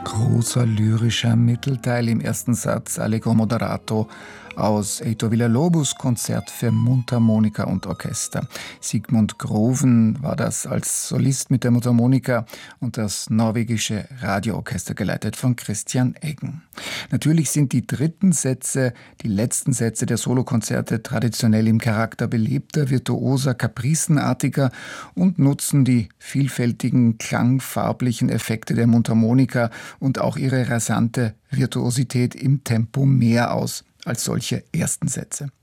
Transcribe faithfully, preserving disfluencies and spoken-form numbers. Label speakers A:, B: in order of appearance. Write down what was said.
A: Großer lyrischer Mittelteil im ersten Satz Allegro moderato aus Heitor Villa-Lobos Konzert für Mundharmonika und Orchester. Sigmund Groven war das als Solist mit der Mundharmonika und das norwegische Radioorchester geleitet von Christian Eggen. Natürlich sind die dritten Sätze, die letzten Sätze der Solokonzerte traditionell im Charakter belebter, virtuoser, kapricenartiger und nutzen die vielfältigen klangfarblichen Effekte der Mundharmonika und auch ihre rasante Virtuosität im Tempo mehr aus als solche ersten Sätze.